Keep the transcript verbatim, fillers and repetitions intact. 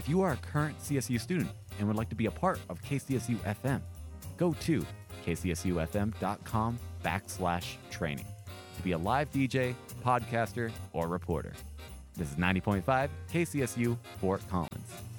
you are a current C S U student and would like to be a part of K C S U F M, go to kcsufm.com backslash training to be a live D J, podcaster, or reporter. This is ninety point five K C S U Fort Collins.